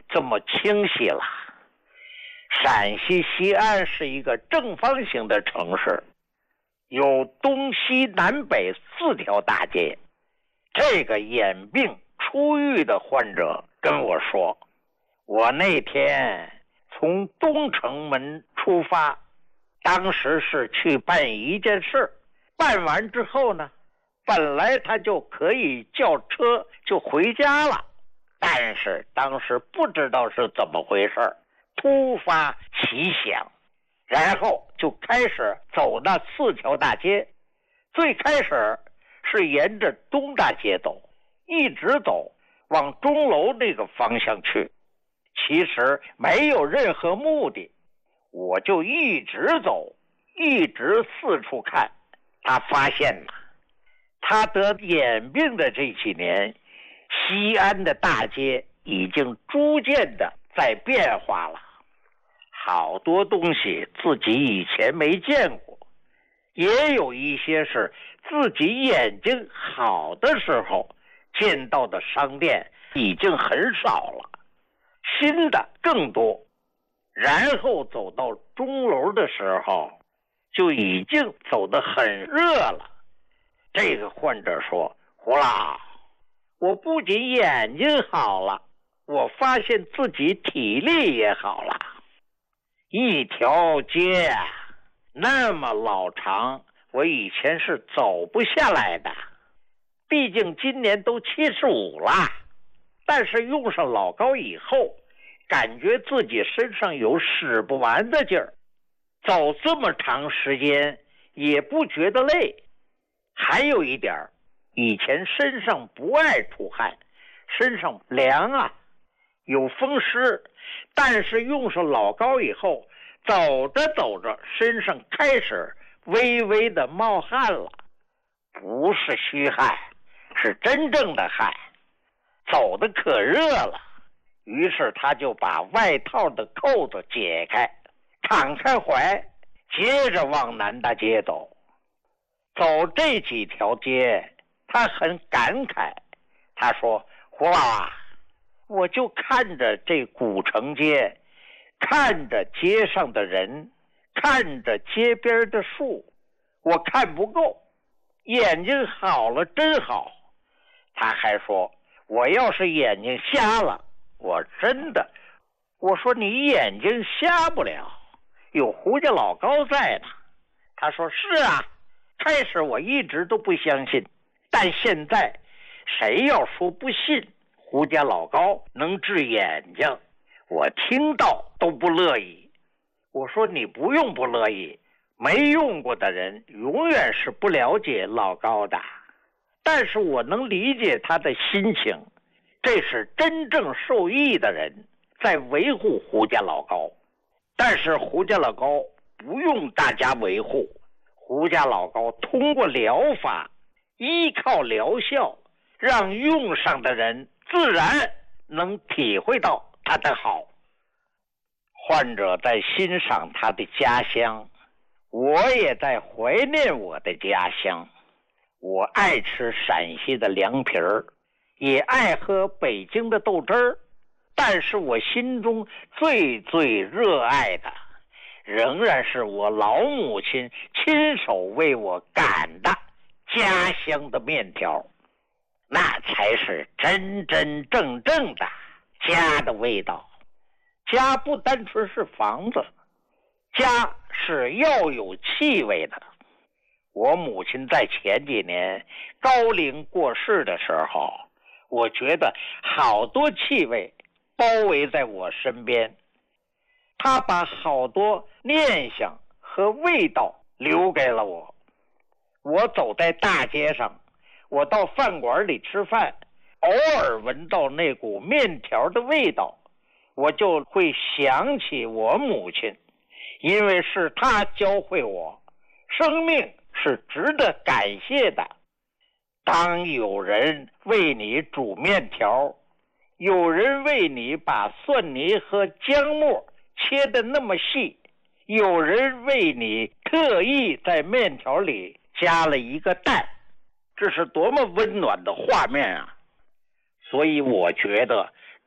这么清晰了。陕西西安是一个正方形的城市，有东西南北4条大街。这个眼病初愈的患者跟我说，我那天从东城门出发，当时是去办一件事，办完之后呢，本来他就可以叫车就回家了，但是当时不知道是怎么回事，突发奇想，然后就开始走那4条大街。最开始是沿着东大街走，一直走往钟楼那个方向去，其实没有任何目的，我就一直走，一直四处看。他发现了，他得眼病的这几年，西安的大街已经逐渐的在变化了，好多东西自己以前没见过，也有一些是自己眼睛好的时候见到的商店已经很少了，新的更多。然后走到钟楼的时候，就已经走得很热了。这个患者说，胡老，我不仅眼睛好了，我发现自己体力也好了。一条街那么老长，我以前是走不下来的，毕竟今年都75了，但是用上老高以后，感觉自己身上有使不完的劲儿，走这么长时间也不觉得累。还有一点，以前身上不爱出汗，身上凉啊，有风湿，但是用上老高以后，走着走着身上开始微微的冒汗了，不是虚汗，是真正的汗，走得可热了。于是他就把外套的扣子解开，敞开怀，接着往南大街走。走这几条街，他很感慨，他说，胡老啊，我就看着这古城街，看着街上的人，看着街边的树，我看不够，眼睛好了真好。他还说，我要是眼睛瞎了，我真的，我说你眼睛瞎不了，有胡家老高在呢。他说是啊，开始我一直都不相信，但现在谁要说不信胡家老高能治眼睛，我听到都不乐意。我说你不用不乐意，没用过的人永远是不了解老高的，但是我能理解他的心情，这是真正受益的人在维护胡家老高，但是胡家老高不用大家维护，胡家老高通过疗法，依靠疗效，让用上的人自然能体会到他的好。患者在欣赏他的家乡，我也在怀念我的家乡。我爱吃陕西的凉皮儿，也爱喝北京的豆汁儿，但是我心中最最热爱的仍然是我老母亲亲手为我擀的家乡的面条，那才是真真正正的家的味道。家不单纯是房子，家是要有气味的。我母亲在前几年高龄过世的时候，我觉得好多气味包围在我身边，她把好多念想和味道留给了我。我走在大街上，我到饭馆里吃饭，偶尔闻到那股面条的味道，我就会想起我母亲，因为是她教会我，生命是值得感谢的。当有人为你煮面条，有人为你把蒜泥和姜末切得那么细，有人为你特意在面条里加了一个蛋，这是多么温暖的画面啊！所以我觉得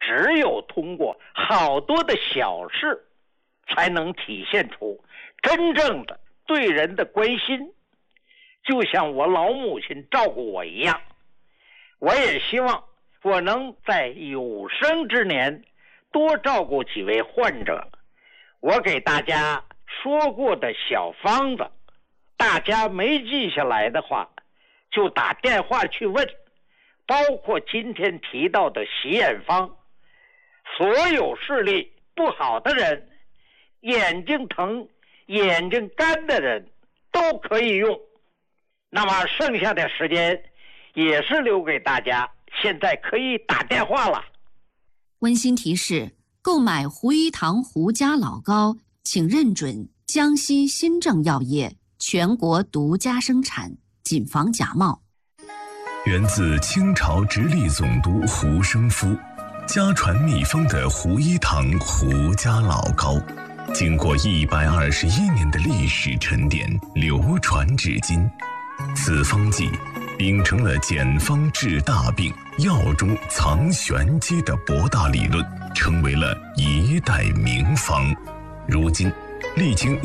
只有通过好多的小事，才能体现出真正的对人的关心。就像我老母亲照顾我一样，我也希望我能在有生之年多照顾几位患者。我给大家说过的小方子，大家没记下来的话，就打电话去问，包括今天提到的洗眼方，所有视力不好的人，眼睛疼、眼睛干的人都可以用。那么剩下的时间也是留给大家，现在可以打电话了。 温馨提示：购买胡一堂胡家老膏，请认准江西新政药业全国独家生产，谨防假冒。 源自清朝直隶总督胡生夫，家传秘方的胡一堂胡家老膏，经过121年的历史沉淀，流传至今。此方剂秉承了简方治大病、药中藏玄机的博大理论，成为了一代名方。如今历经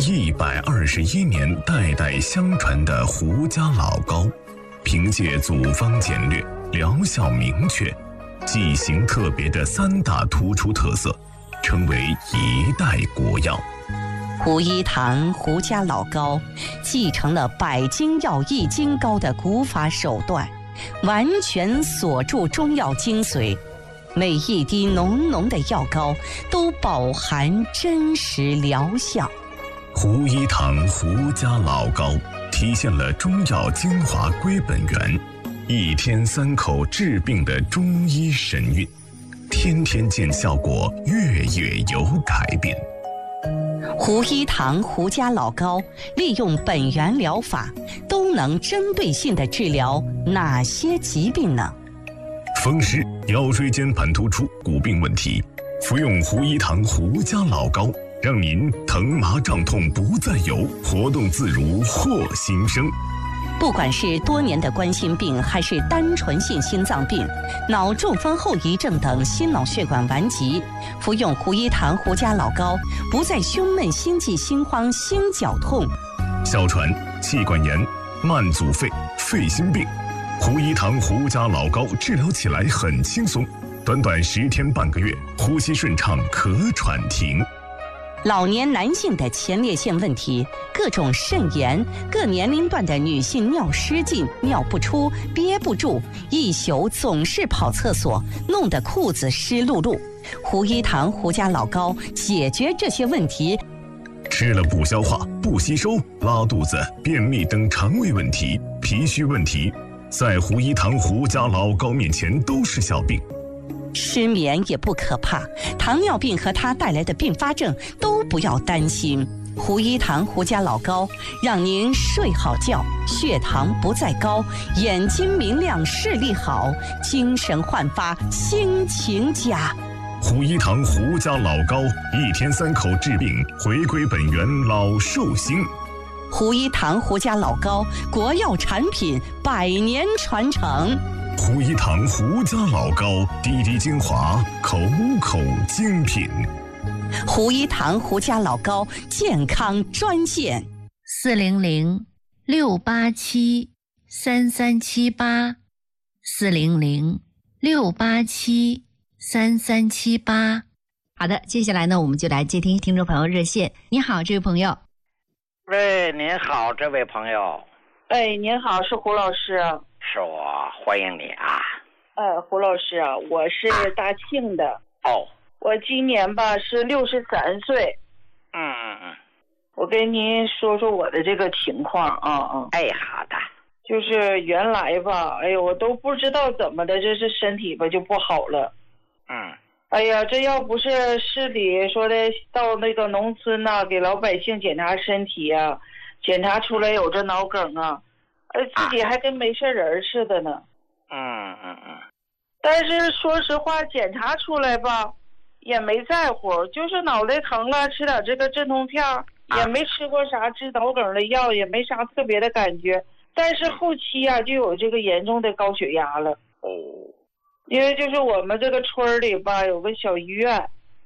121年代代相传的胡家老膏，凭借组方简略、疗效明确、剂型特别的3大突出特色，成为一代国药。 胡一堂胡家老膏继承了百金药易筋膏的古法手段，完全锁住中药精髓，每一滴浓浓的药膏都饱含真实疗效。 胡一堂胡家老膏体现了中药精华归本源，一天3口治病的中医神韵，天天见效果，月月有改变。 胡一堂胡家老膏利用本源疗法，都能针对性地治疗哪些疾病呢？ 风湿、腰椎间盘突出、骨病问题，服用胡一堂胡家老膏，让您疼麻胀痛不再有，活动自如获新生。 不管是多年的冠心病，还是单纯性心脏病、脑中风后遗症等心脑血管顽疾，服用胡一堂胡家老膏，不再胸闷、心悸、心慌、心绞痛。 哮喘、气管炎、慢阻肺、肺心病，胡一堂胡家老膏治疗起来很轻松，短短10天半个月，呼吸顺畅，咳喘停。 老年男性的前列腺问题、各种肾炎、各年龄段的女性尿失禁、尿不出、憋不住，一宿总是跑厕所，弄得裤子湿漉漉。胡一堂胡家老膏解决这些问题。 吃了不消化、不吸收、拉肚子、便秘等肠胃问题、脾虚问题，在胡一堂胡家老膏面前都是小病。 失眠也不可怕，糖尿病和它带来的并发症都不要担心。胡一堂胡家老膏让您睡好觉，血糖不再高，眼睛明亮，视力好，精神焕发，心情佳。 胡一堂胡家老膏，一天3口治病，回归本源，老寿星。 胡一堂胡家老膏，国药产品，100年传承。 胡一堂胡家老膏，滴滴精华，口口精品。 胡一堂胡家老膏健康专线 400-687-3378，400-687-3378。好的，接下来呢，我们就来接听听众朋友热线。你好，这位朋友。 喂，您好，这位朋友。 哎，您好，是胡老师。 是我，欢迎你啊。 胡老师啊，我是大庆的。 哦。 我今年吧是63岁。我跟您说说我的这个情况啊。 哎，好的。 就是原来吧，哎呦，我都不知道怎么的，这是身体吧就不好了。哎呀，这要不是市里说的到那个农村呐，给老百姓检查身体啊，检查出来有这脑梗啊，自己还跟没事人似的呢。但是说实话，检查出来吧，也没在乎，就是脑袋疼了，吃点这个镇痛片，也没吃过啥治脑梗的药，也没啥特别的感觉。但是后期啊，就有这个严重的高血压了。 因为就是我们这个村里吧有个小医院，